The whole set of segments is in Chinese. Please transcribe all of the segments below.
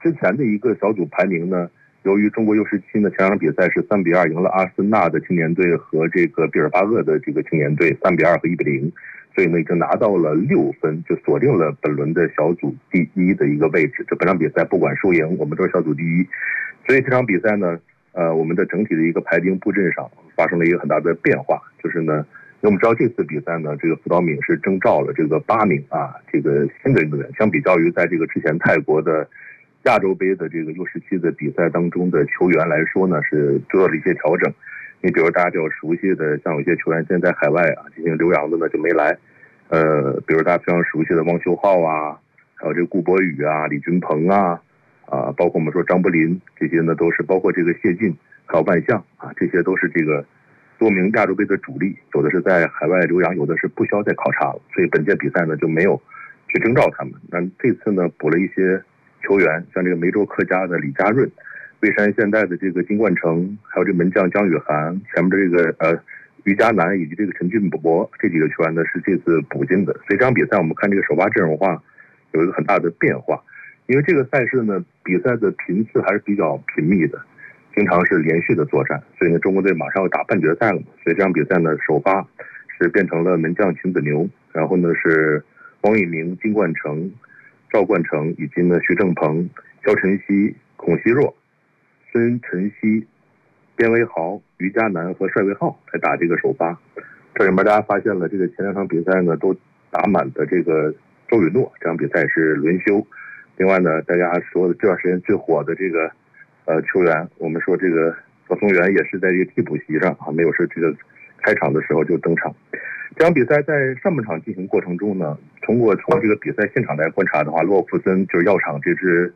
之前的一个小组排名呢，由于中国 U17呢前两场比赛是3-2赢了阿森纳的青年队和这个毕尔巴鄂的这个青年队3-2和1-0，所以呢已经拿到了6分，就锁定了本轮的小组第一的一个位置。这本场比赛不管输赢，我们都是小组第一。所以这场比赛呢，我们的整体的一个排兵布阵上发生了一个很大的变化，就是呢。我们知道这次比赛呢，这个福岛敏是征召了这个8名这个新的运动员，相比较于在这个之前泰国的亚洲杯的这个 U17的比赛当中的球员来说呢，是做了一些调整。你比如大家比较熟悉的，像有些球员现在在海外进行留洋的呢就没来，比如大家非常熟悉的汪秀浩还有这个顾博宇李军鹏包括我们说张伯林这些呢都是，包括这个谢晋还有万象这些都是这个。多名亚洲杯的主力，有的是在海外留洋，有的是不需要再考察了，所以本届比赛呢就没有去征召他们。那这次呢补了一些球员，像这个梅州客家的李家润，蔚山现代的这个金冠成，还有这门将姜宇涵，前面的这个于嘉南以及这个陈俊博这几个球员呢是这次补进的。所以这场比赛我们看这个首发阵容化有一个很大的变化，因为这个赛事呢比赛的频次还是比较频密的。经常是连续的作战，所以呢，中国队马上要打半决赛了嘛，所以这场比赛呢，首发是变成了门将秦子牛，然后呢是王宇明、金冠成、赵冠成以及呢徐正鹏、肖晨曦、孔熙若、孙晨曦、边威豪、于嘉南和帅卫浩来打这个首发。这里面大家发现了，这个前两场比赛呢都打满的这个周雨诺，这场比赛是轮休。另外呢，大家说的这段时间最火的这个。球员，我们说这个何松元也是在这个替补席上没有是这个开场的时候就登场。这场比赛在上半场进行过程中呢，从这个比赛现场来观察的话，洛库森就是药厂这支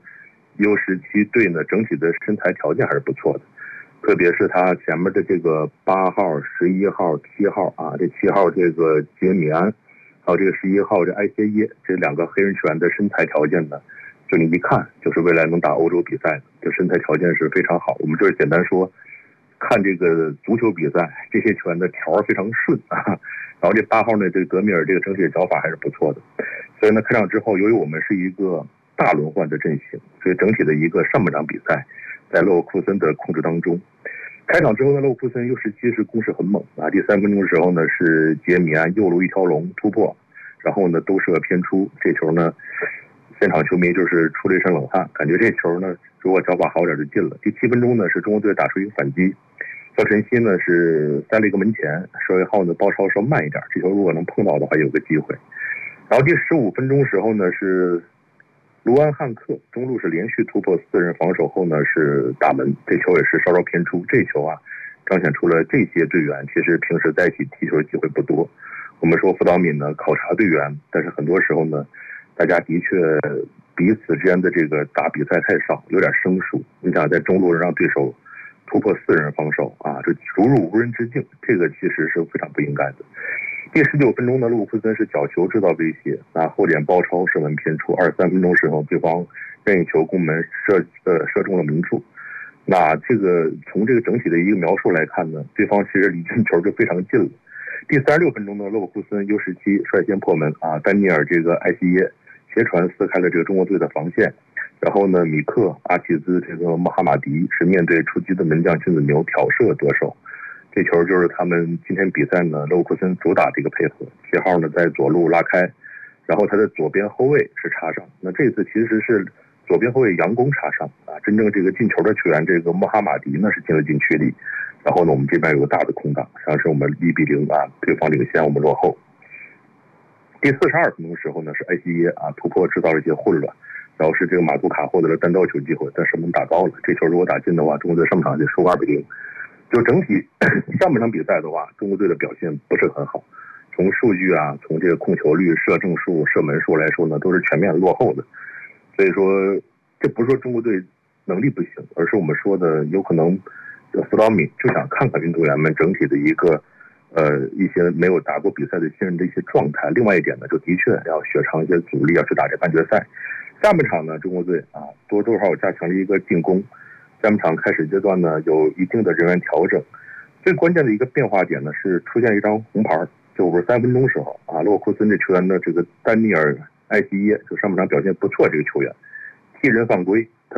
U17队呢，整体的身材条件还是不错的，特别是他前面的这个8号、11号、7号这7号这个杰米安，还有这个11号这埃谢耶，这两个黑人球员的身材条件呢。就你一看就是未来能打欧洲比赛的，这身材条件是非常好。我们就是简单说，看这个足球比赛，这些球员的条非常顺然后这8号呢，这个德米尔这个整体的脚法还是不错的。所以呢，开场之后，由于我们是一个大轮换的阵型，所以整体的一个上半场比赛，在勒沃库森的控制当中。开场之后呢，勒沃库森U17是攻势很猛第3分钟的时候呢，是杰米安右路一条龙突破，然后呢兜射偏出，这球呢。现场球迷就是出了一身冷汗，感觉这球呢，如果脚法好点就进了。第7分钟呢，是中国队打出一个反击，肖晨曦呢是塞了一个门前，帅卫浩呢包抄稍慢一点，这球如果能碰到的话有个机会。然后第15分钟时候呢，是卢安汉克中路是连续突破4人防守后呢是打门，这球也是稍稍偏出。这球彰显出了这些队员其实平时在一起踢球的机会不多。我们说辅导敏呢考察队员，但是很多时候呢。大家的确彼此之间的这个打比赛太少，有点生疏。你想在中路让对手突破4人防守这逐入无人之境，这个其实是非常不应该的。第19分钟呢，勒沃库森是角球制造威胁，后点包抄射门偏出。23分钟时候，对方任意球攻门射中了明柱。那这个从这个整体的一个描述来看呢，对方其实离进球就非常近了。第36分钟呢，勒沃库森 U17率先破门丹尼尔这个埃西耶。斜传撕开了这个中国队的防线，然后呢，米克、阿齐兹这个穆哈马迪是面对出击的门将金子牛挑射得手，这球就是他们今天比赛呢勒沃库森主打的一个配合。7号呢在左路拉开，然后他的左边后卫是插上，那这次其实是左边后卫杨功插上真正这个进球的球员这个穆哈马迪呢是进了禁区里，然后呢我们这边有个大的空档，实际上是我们1-0对方领先，我们落后。第42分钟的时候呢，是埃西耶突破制造了一些混乱，然后是这个马杜卡获得了单刀球机会，但射门打高了，这球如果打进的话，中国队上半场就输2-0。就整体上半场比赛的话，中国队的表现不是很好，从数据从这个控球率、射正数、射门数来说呢，都是全面落后的。所以说，这不是说中国队能力不行，而是我们说的有可能辅导敏就想看看运动员们整体的一个。一些没有打过比赛的新人的一些状态。另外一点呢，就的确要雪藏一些阻力，要去打这半决赛。下半场呢，中国队多少加强了一个进攻。下半场开始阶段呢，有一定的人员调整。最关键的一个变化点呢，是出现一张红牌，就53分钟时候勒沃库森这球员的这个丹尼尔·艾西耶，就上半场表现不错这个球员，替人犯规